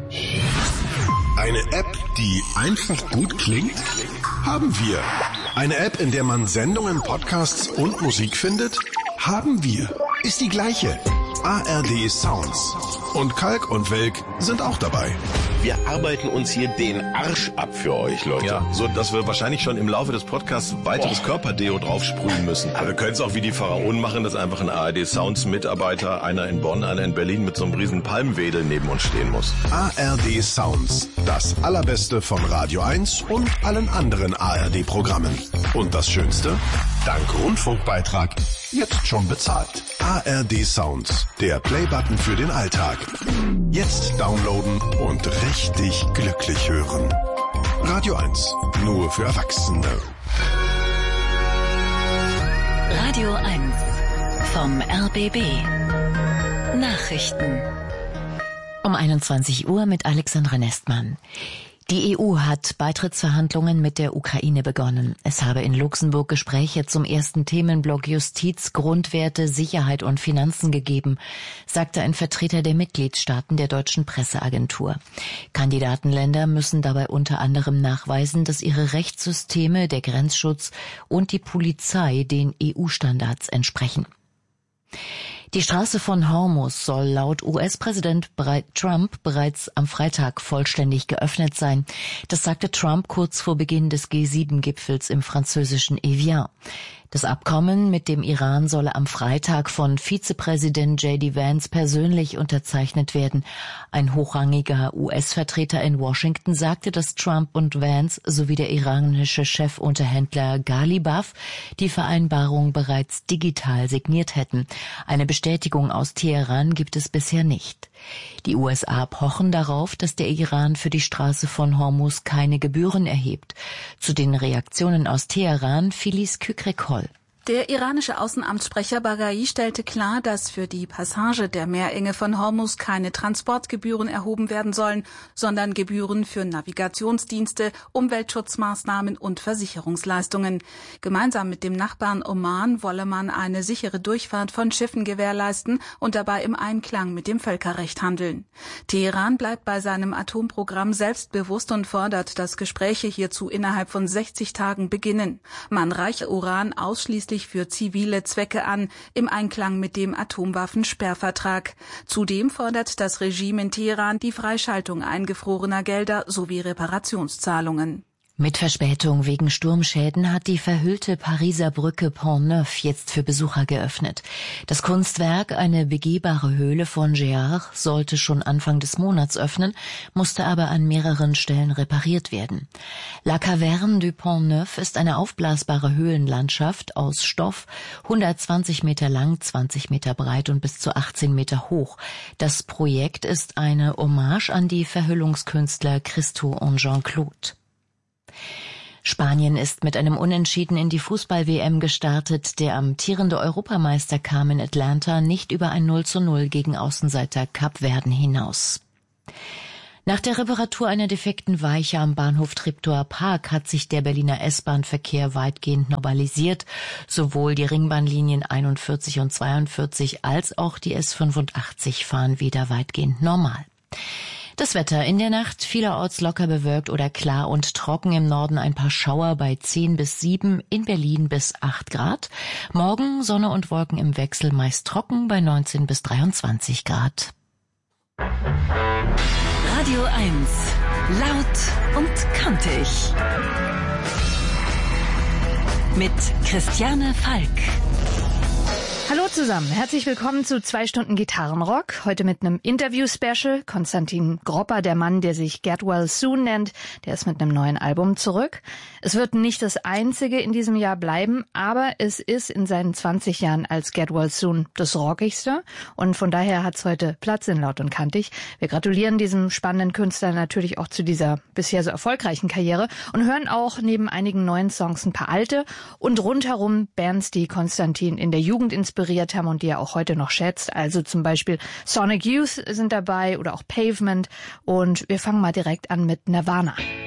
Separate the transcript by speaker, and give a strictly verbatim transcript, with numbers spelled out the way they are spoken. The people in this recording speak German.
Speaker 1: Eine App, die einfach gut klingt? Haben wir. Eine App, in der man Sendungen, Podcasts und Musik findet? Haben wir. Ist die gleiche. A R D Sounds. Und Kalk und Welk sind auch dabei.
Speaker 2: Wir arbeiten uns hier den Arsch ab für euch, Leute.
Speaker 3: Ja, so dass wir wahrscheinlich schon im Laufe des Podcasts weiteres Körperdeo draufsprühen müssen. Aber wir können es auch wie die Pharaonen machen, dass einfach ein A R D Sounds Mitarbeiter, einer in Bonn, einer in Berlin mit so einem riesen Palmwedel neben uns stehen muss.
Speaker 1: A R D Sounds. Das Allerbeste von Radio eins und allen anderen A R D-Programmen. Und das Schönste? Dank Rundfunkbeitrag jetzt schon bezahlt. A R D Sounds. Der Playbutton für den Alltag. Jetzt downloaden und richtig glücklich hören. Radio eins. Nur für Erwachsene.
Speaker 4: Radio eins. Vom R B B. Nachrichten. Um einundzwanzig Uhr mit Alexandra Nestmann. Die E U hat Beitrittsverhandlungen mit der Ukraine begonnen. Es habe in Luxemburg Gespräche zum ersten Themenblock Justiz, Grundwerte, Sicherheit und Finanzen gegeben, sagte ein Vertreter der Mitgliedstaaten der deutschen Presseagentur. Kandidatenländer müssen dabei unter anderem nachweisen, dass ihre Rechtssysteme, der Grenzschutz und die Polizei den E U-Standards entsprechen. Die Straße von Hormuz soll laut U S-Präsident Trump bereits am Freitag vollständig geöffnet sein. Das sagte Trump kurz vor Beginn des G sieben Gipfels im französischen Evian. Das Abkommen mit dem Iran solle am Freitag von Vizepräsident J D Vance persönlich unterzeichnet werden. Ein hochrangiger U S-Vertreter in Washington sagte, dass Trump und Vance sowie der iranische Chefunterhändler Ghalibaf die Vereinbarung bereits digital signiert hätten. Eine Bestätigung aus Teheran gibt es bisher nicht. Die U S A pochen darauf, dass der Iran für die Straße von Hormuz keine Gebühren erhebt. Zu den Reaktionen aus Teheran Filiz Kükrek-Holl.
Speaker 5: Der iranische Außenamtssprecher Baghai stellte klar, dass für die Passage der Meerenge von Hormuz keine Transportgebühren erhoben werden sollen, sondern Gebühren für Navigationsdienste, Umweltschutzmaßnahmen und Versicherungsleistungen. Gemeinsam mit dem Nachbarn Oman wolle man eine sichere Durchfahrt von Schiffen gewährleisten und dabei im Einklang mit dem Völkerrecht handeln. Teheran bleibt bei seinem Atomprogramm selbstbewusst und fordert, dass Gespräche hierzu innerhalb von sechzig Tagen beginnen. Man reiche Uran ausschließlich für zivile Zwecke an, im Einklang mit dem Atomwaffensperrvertrag. Zudem fordert das Regime in Teheran die Freischaltung eingefrorener Gelder sowie Reparationszahlungen.
Speaker 4: Mit Verspätung wegen Sturmschäden hat die verhüllte Pariser Brücke Pont Neuf jetzt für Besucher geöffnet. Das Kunstwerk, eine begehbare Höhle von Géard, sollte schon Anfang des Monats öffnen, musste aber an mehreren Stellen repariert werden. La Caverne du Pont Neuf ist eine aufblasbare Höhlenlandschaft aus Stoff, hundertzwanzig Meter lang, zwanzig Meter breit und bis zu achtzehn Meter hoch. Das Projekt ist eine Hommage an die Verhüllungskünstler Christo und Jean-Claude. Spanien ist mit einem Unentschieden in die Fußball-W M gestartet. Der amtierende Europameister kam in Atlanta nicht über ein null zu null gegen Außenseiter Kapverden hinaus. Nach der Reparatur einer defekten Weiche am Bahnhof Treptower Park hat sich der Berliner S-Bahn-Verkehr weitgehend normalisiert. Sowohl die Ringbahnlinien einundvierzig und zweiundvierzig als auch die S fünfundachtzig fahren wieder weitgehend normal. Das Wetter: in der Nacht vielerorts locker bewölkt oder klar und trocken, im Norden ein paar Schauer bei zehn bis sieben, in Berlin bis acht Grad. Morgen Sonne und Wolken im Wechsel, meist trocken bei neunzehn bis dreiundzwanzig Grad. Radio eins. Laut und kantig. Mit Christiane Falk.
Speaker 6: Hallo zusammen, herzlich willkommen zu zwei Stunden Gitarrenrock. Heute mit einem Interview-Special. Konstantin Gropper, der Mann, der sich Get Well Soon nennt, der ist mit einem neuen Album zurück. Es wird nicht das einzige in diesem Jahr bleiben, aber es ist in seinen zwanzig Jahren als Get Well Soon das rockigste. Und von daher hat es heute Platz in Laut und Kantig. Wir gratulieren diesem spannenden Künstler natürlich auch zu dieser bisher so erfolgreichen Karriere und hören auch neben einigen neuen Songs ein paar alte und rundherum Bands, die Konstantin in der Jugend inspiriert haben und die er auch heute noch schätzt. Also zum Beispiel Sonic Youth sind dabei oder auch Pavement. Und wir fangen mal direkt an mit Nirvana.